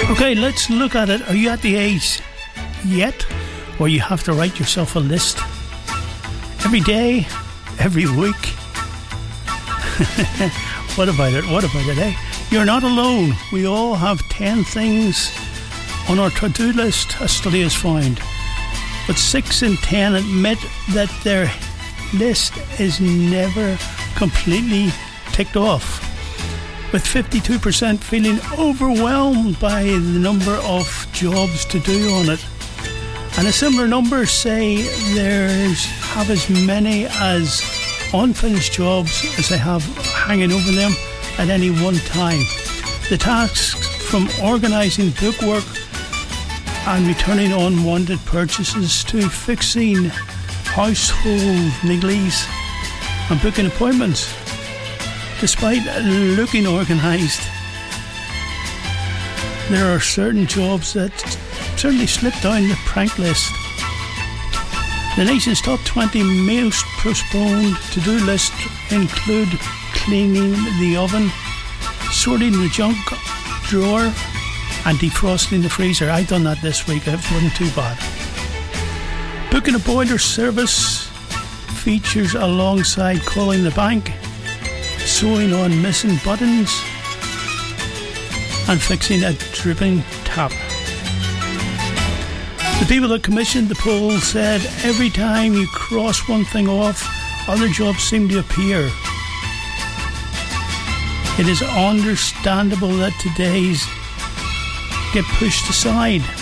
Okay, let's look at it. Are you at the age yet where you have to write yourself a list? Every day, every week. What about it, eh? You're not alone. We all have 10 things on our to-do list, a study has found. But 6 in 10 admit that their list is never completely ticked off, with 52% feeling overwhelmed by the number of jobs to do on it. And a similar number say there's have as many as unfinished jobs as they have hanging over them at any one time. The tasks from organising bookwork and returning unwanted purchases to fixing household nigglies and booking appointments. Despite looking organised, there are certain jobs that certainly slip down the prank list. The nation's top 20 most postponed to-do list include cleaning the oven, sorting the junk drawer, and defrosting the freezer. I done that this week. It wasn't too bad. Booking a boiler service features alongside calling the bank, sewing on missing buttons, and fixing a dripping tap. The people that commissioned the poll said every time you cross one thing off, other jobs seem to appear. It is understandable that today's get pushed aside.